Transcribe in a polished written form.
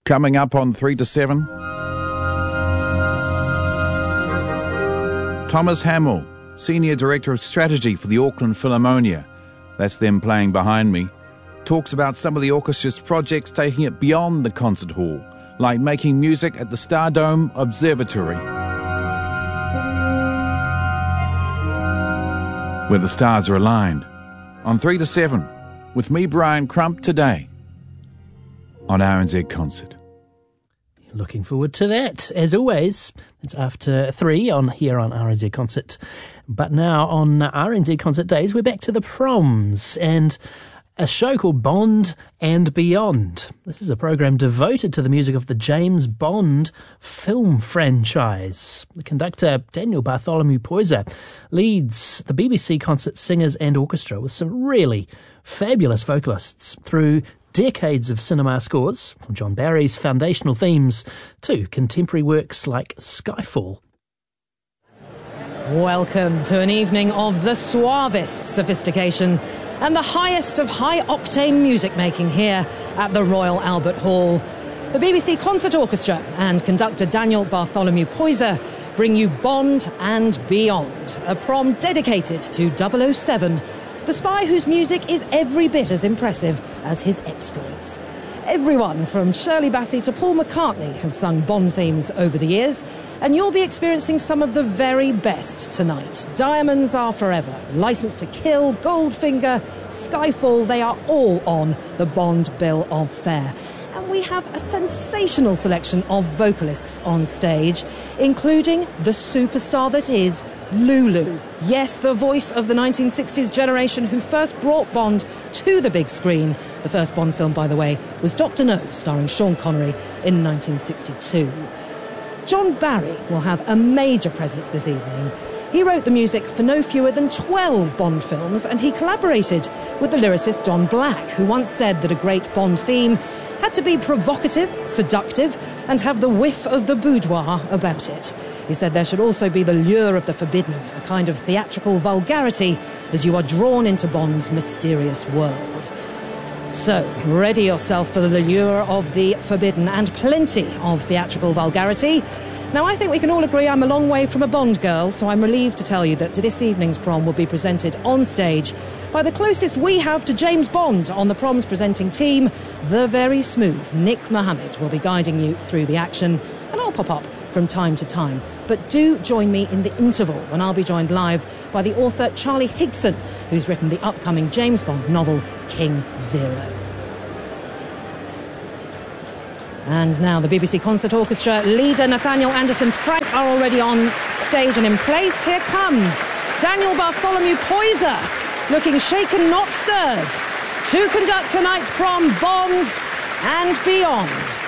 Coming up on 3 to 7, Thomas Hamill, Senior Director of Strategy for the Auckland Philharmonia, that's them playing behind me, talks about some of the orchestra's projects taking it beyond the concert hall, like making music at the Stardome Observatory, where the stars are aligned. On 3 to 7, with me, Brian Crump, today on RNZ Concert. Looking forward to that. As always, it's after 3 here on RNZ Concert. But now on RNZ Concert Days, we're back to the Proms and a show called Bond and Beyond. This is a program devoted to the music of the James Bond film franchise. The conductor, Daniel Bartholomew Poyser, leads the BBC Concert Singers and Orchestra with some really fabulous vocalists through decades of cinema scores, from John Barry's foundational themes to contemporary works like Skyfall. Welcome to an evening of the suavest sophistication and the highest of high-octane music-making here at the Royal Albert Hall. The BBC Concert Orchestra and conductor Daniel Bartholomew Poyser bring you Bond and Beyond, a prom dedicated to 007, the spy whose music is every bit as impressive as his exploits. Everyone from Shirley Bassey to Paul McCartney have sung Bond themes over the years, and you'll be experiencing some of the very best tonight. Diamonds Are Forever, Licence to Kill, Goldfinger, Skyfall, they are all on the Bond bill of fare. And we have a sensational selection of vocalists on stage, including the superstar that is Lulu. Yes, the voice of the 1960s generation who first brought Bond to the big screen. The first Bond film, by the way, was Dr. No, starring Sean Connery in 1962. John Barry will have a major presence this evening. He wrote the music for no fewer than 12 Bond films, and he collaborated with the lyricist Don Black, who once said that a great Bond theme had to be provocative, seductive, and have the whiff of the boudoir about it. He said there should also be the lure of the forbidden, a kind of theatrical vulgarity as you are drawn into Bond's mysterious world. So, ready yourself for the lure of the forbidden and plenty of theatrical vulgarity. Now, I think we can all agree I'm a long way from a Bond girl, so I'm relieved to tell you that this evening's prom will be presented on stage by the closest we have to James Bond on the prom's presenting team. The very smooth Nick Mohammed will be guiding you through the action, and I'll pop up from time to time. But do join me in the interval when I'll be joined live by the author Charlie Higson, who's written the upcoming James Bond novel King Zero. And now the BBC Concert Orchestra leader Nathaniel Anderson Frank are already on stage and in place. Here comes Daniel Bartholomew Poyser, looking shaken, not stirred, to conduct tonight's prom Bond and Beyond.